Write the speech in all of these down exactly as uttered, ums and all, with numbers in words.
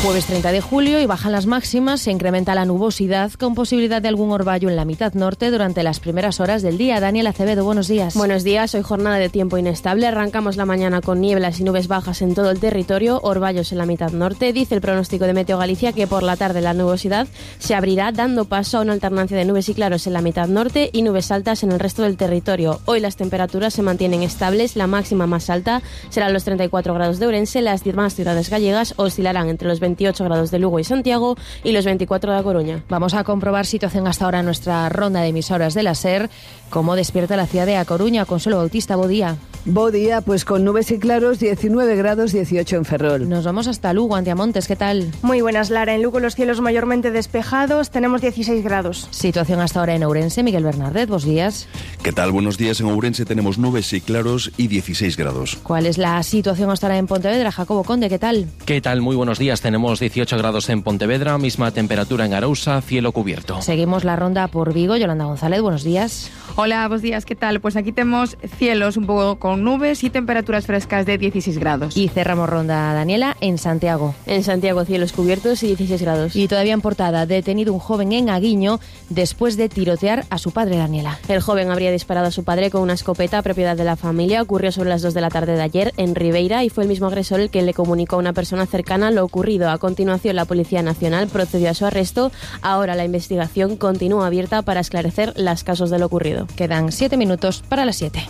Jueves treinta de julio y bajan las máximas, se incrementa la nubosidad con posibilidad de algún orvallo en la mitad norte durante las primeras horas del día. Daniel Acevedo, buenos días. Buenos días, hoy jornada de tiempo inestable. Arrancamos la mañana con nieblas y nubes bajas en todo el territorio, orvallos en la mitad norte. Dice el pronóstico de Meteo Galicia que por la tarde la nubosidad se abrirá dando paso a una alternancia de nubes y claros en la mitad norte y nubes altas en el resto del territorio. Hoy las temperaturas se mantienen estables, la máxima más alta será los treinta y cuatro grados de Ourense, las demás ciudades gallegas oscilarán entre los veintiocho grados de Lugo y Santiago y los veinticuatro de A Coruña. Vamos a comprobar situación hasta ahora en nuestra ronda de emisoras de la SER. ¿Cómo despierta la ciudad de A Coruña? Consuelo Bautista, bo día. Bo día, pues con nubes y claros, diecinueve grados, dieciocho en Ferrol. Nos vamos hasta Lugo, Antiamontes, ¿qué tal? Muy buenas, Lara. En Lugo los cielos mayormente despejados, tenemos dieciséis grados. Situación hasta ahora en Ourense, Miguel Bernardet, buenos días. ¿Qué tal? Buenos días. En Ourense tenemos nubes y claros y dieciséis grados. ¿Cuál es la situación hasta ahora en Pontevedra? Jacobo Conde, ¿qué tal? ¿Qué tal? Muy buenos días. Tenemos dieciocho grados en Pontevedra, misma temperatura en Arousa, cielo cubierto. Seguimos la ronda por Vigo. Yolanda González, buenos días. Hola, buenos días, ¿qué tal? Pues aquí tenemos cielos un poco con nubes y temperaturas frescas de dieciséis grados. Y cerramos ronda, Daniela, en Santiago. En Santiago, cielos cubiertos y dieciséis grados. Y todavía en portada, detenido un joven en Aguiño después de tirotear a su padre, Daniela. El joven habría disparado a su padre con una escopeta propiedad de la familia. Ocurrió sobre las dos de la tarde de ayer en Ribeira y fue el mismo agresor el que le comunicó a una persona cercana lo ocurrido. A continuación, la Policía Nacional procedió a su arresto. Ahora la investigación continúa abierta para esclarecer las causas de lo ocurrido. Quedan siete minutos para las siete.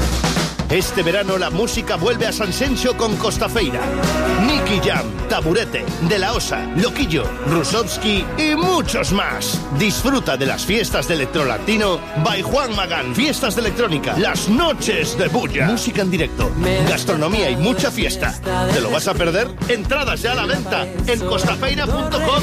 Este verano la música vuelve a Sanxenxo con Costafeira. Nicky Jam, Taburete, De La Osa, Loquillo, Rusovsky y muchos más. Disfruta de las fiestas de electrolatino by Juan Magán. Fiestas de electrónica, las noches de bulla. Música en directo, gastronomía y mucha fiesta. ¿Te lo vas a perder? Entradas ya a la venta en costafeira punto com.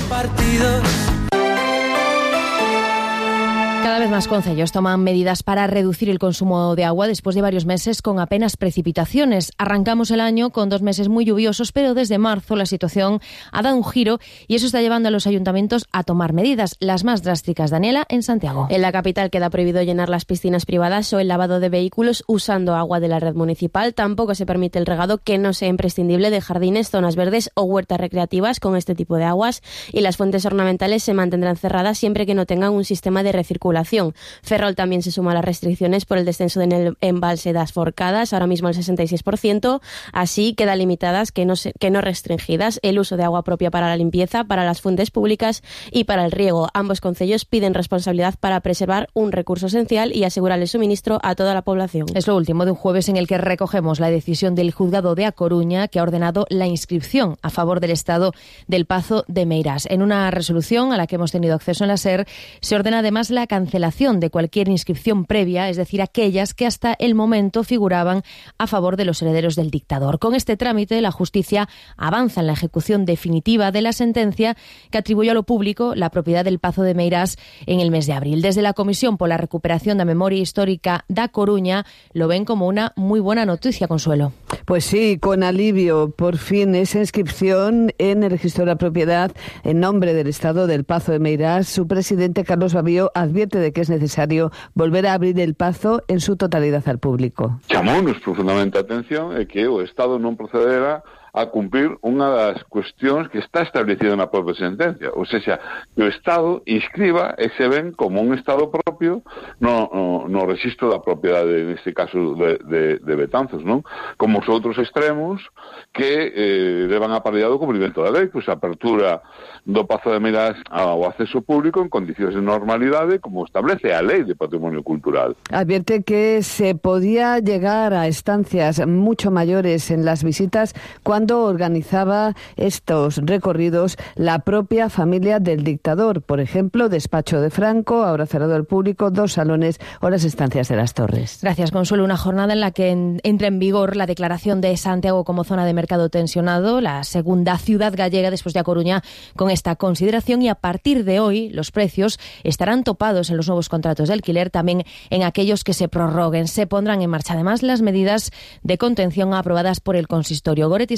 Cada vez más concellos toman medidas para reducir el consumo de agua después de varios meses con apenas precipitaciones. Arrancamos el año con dos meses muy lluviosos, pero desde marzo la situación ha dado un giro y eso está llevando a los ayuntamientos a tomar medidas, las más drásticas, Daniela, en Santiago. En la capital queda prohibido llenar las piscinas privadas o el lavado de vehículos usando agua de la red municipal. Tampoco se permite el regado que no sea imprescindible de jardines, zonas verdes o huertas recreativas con este tipo de aguas, y las fuentes ornamentales se mantendrán cerradas siempre que no tengan un sistema de recirculación. Ferrol también se suma a las restricciones por el descenso del embalse das Forcadas, ahora mismo el sesenta y seis por ciento, así queda limitadas que no, se, que no restringidas el uso de agua propia para la limpieza, para las fuentes públicas y para el riego. Ambos concellos piden responsabilidad para preservar un recurso esencial y asegurar el suministro a toda la población. Es lo último de un jueves en el que recogemos la decisión del juzgado de A Coruña que ha ordenado la inscripción a favor del Estado del Pazo de Meirás. En una resolución a la que hemos tenido acceso en la SER se ordena además la cancelación de cualquier inscripción previa, es decir, aquellas que hasta el momento figuraban a favor de los herederos del dictador. Con este trámite, la justicia avanza en la ejecución definitiva de la sentencia que atribuyó a lo público la propiedad del Pazo de Meirás en el mes de abril. Desde la Comisión por la Recuperación de Memoria Histórica da Coruña lo ven como una muy buena noticia, Consuelo. Pues sí, con alivio. Por fin esa inscripción en el registro de la propiedad en nombre del Estado del Pazo de Meirás. Su presidente, Carlos Babío, advierte de que es necesario volver a abrir el Pazo en su totalidad al público. Chamounos profundamente a atención é que o Estado non procederá a cumprir unha das cuestións que está establecida na propia sentencia, ou seja, que o Estado inscriba ese ben como un Estado propio no, no, no registro da propiedade, neste caso de, de, de Betanzos, non? Como os outros extremos que eh, levan aparellado o cumprimento da lei, pois a apertura do Pazo de Meirás ao acceso público en condicións de normalidade, como establece a Lei de Patrimonio Cultural. Advierte que se podía llegar a estancias mucho mayores en las visitas cuando organizaba estos recorridos la propia familia del dictador. Por ejemplo, despacho de Franco, ahora cerrado al público, dos salones o las estancias de las Torres. Gracias, Consuelo. Una jornada en la que en, entra en vigor la declaración de Santiago como zona de mercado tensionado, la segunda ciudad gallega después de A Coruña con esta consideración, y a partir de hoy los precios estarán topados en los nuevos contratos de alquiler, también en aquellos que se prorroguen. Se pondrán en marcha además las medidas de contención aprobadas por el consistorio. Goretti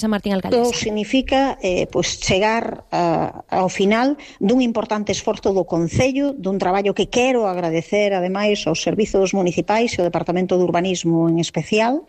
Teresa Martín, alcaldesa. Significa eh, pues chegar a, ao final dun importante esforzo do Concello, dun traballo que quero agradecer ademais aos servizos municipais e ao Departamento de Urbanismo en especial,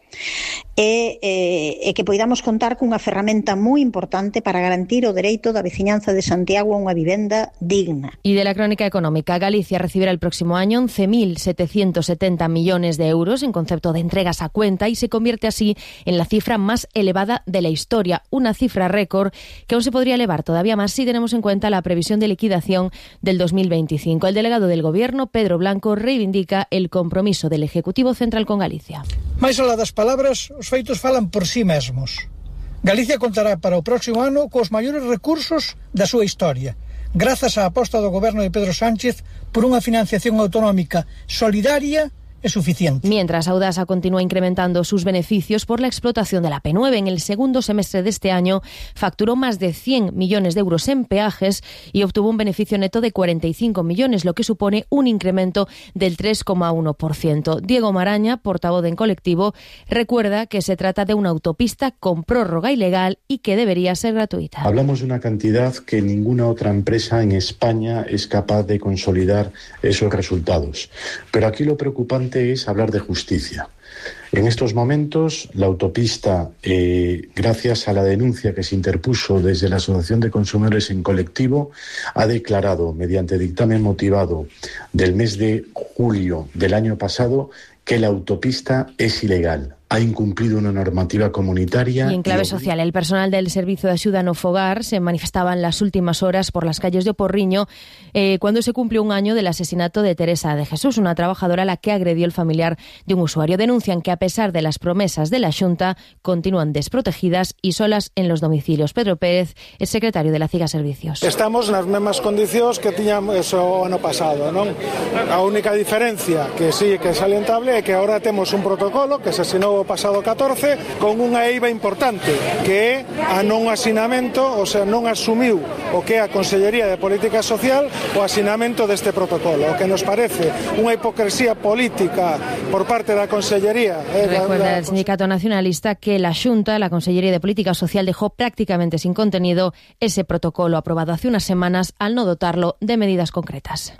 e, e, e que poidamos contar cunha ferramenta moi importante para garantir o dereito da veciñanza de Santiago a unha vivenda digna. Y de la crónica económica, Galicia recibirá el próximo año once mil setecientos setenta millones de euros en concepto de entregas a cuenta y se convierte así en la cifra más elevada de la historia, una cifra récord que aún se podría elevar todavía más si tenemos en cuenta la previsión de liquidación del dos mil veinticinco. El delegado del Gobierno, Pedro Blanco, reivindica el compromiso del Ejecutivo Central con Galicia. Máis alá das palabras, os feitos falan por sí mesmos. Galicia contará para o próximo ano cos maiores recursos da súa historia, grazas á aposta do Goberno de Pedro Sánchez por unha financiación autonómica solidaria es suficiente. Mientras, Audasa continúa incrementando sus beneficios por la explotación de la P nueve. En el segundo semestre de este año facturó más de cien millones de euros en peajes y obtuvo un beneficio neto de cuarenta y cinco millones, lo que supone un incremento del tres coma uno por ciento. Diego Maraña, portavoz en colectivo, recuerda que se trata de una autopista con prórroga ilegal y que debería ser gratuita. Hablamos de una cantidad que ninguna otra empresa en España es capaz de consolidar esos resultados. Pero aquí lo preocupante es hablar de justicia. En estos momentos, la autopista, eh, gracias a la denuncia que se interpuso desde la Asociación de Consumidores en colectivo, ha declarado, mediante dictamen motivado del mes de julio del año pasado, que la autopista es ilegal. Ha incumplido una normativa comunitaria. Y en clave social, el personal del Servicio de Axuda no Fogar se manifestaba en las últimas horas por las calles de Porriño eh, cuando se cumplió un año del asesinato de Teresa de Jesús, una trabajadora a la que agredió el familiar de un usuario. Denuncian que a pesar de las promesas de la Xunta, continúan desprotegidas y solas en los domicilios. Pedro Pérez, el secretario de la CIGA Servicios. Estamos nas mesmas condicións que tiñamos o ano pasado, non? A única diferencia que sí que é salientable é que agora temos un protocolo que se asinou o pasado catorce con unha eiva importante que é a non asinamento, o sea, non asumiu o que é a Consellería de Política Social o asinamento deste protocolo, o que nos parece unha hipocresía política por parte da Consellería. Eh, Recuerda da, da... el Sindicato Nacionalista que la Xunta, la Consellería de Política Social, dejó prácticamente sin contenido ese protocolo aprobado hace unas semanas al no dotarlo de medidas concretas.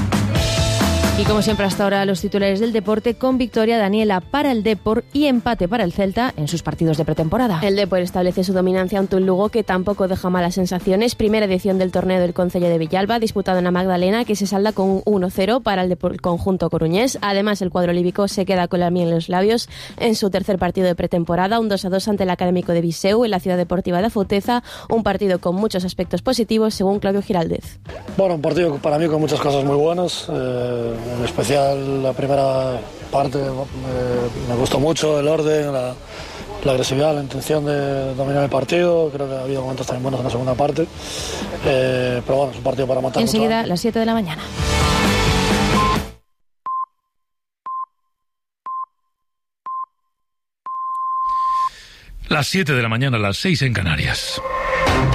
Y como siempre hasta ahora los titulares del deporte con victoria Daniela para el Depor y empate para el Celta en sus partidos de pretemporada. El Depor establece su dominancia ante un Lugo que tampoco deja malas sensaciones. Primera edición del torneo del Concello de Villalba, disputado en la Magdalena, que se salda con un uno cero para el, Depor- el conjunto coruñés. Además, el cuadro líbico se queda con la miel en los labios en su tercer partido de pretemporada, un dos a dos ante el Académico de Viseu en la Ciudad Deportiva de Afouteza, un partido con muchos aspectos positivos, según Claudio Giraldez. Bueno, un partido para mí con muchas cosas muy buenas. Eh... En especial la primera parte eh, me gustó mucho el orden, la, la agresividad, la intención de dominar el partido. Creo que ha habido momentos también buenos en la segunda parte, eh, pero bueno, es un partido para matar. Enseguida, a las siete de la mañana. Las siete de la mañana, las seis en Canarias.